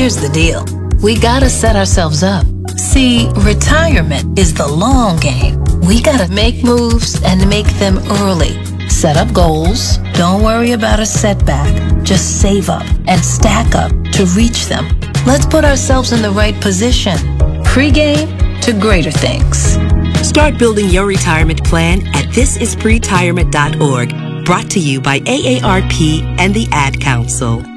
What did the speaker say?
here's the deal. We gotta set ourselves up. See, retirement is the long game. We gotta make moves and make them early. Set up goals. Don't worry about a setback. Just save up and stack up to reach them. Let's put ourselves in the right position. Pre-game to greater things. Start building your retirement plan at thisispretirement.org. Brought to you by AARP and the Ad Council.